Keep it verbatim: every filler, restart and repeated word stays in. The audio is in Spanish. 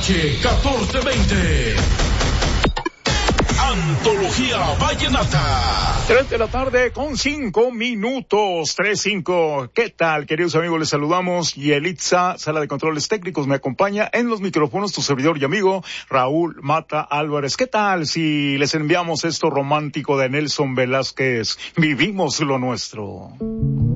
H catorce veinte. Antología Vallenata. Tres de la tarde con cinco minutos, tres, cinco. ¿Qué tal, queridos amigos? Les saludamos. Yelitza, sala de controles técnicos, me acompaña en los micrófonos tu servidor y amigo Raúl Mata Álvarez. ¿Qué tal si les enviamos esto romántico de Nelson Velázquez? Vivimos lo nuestro.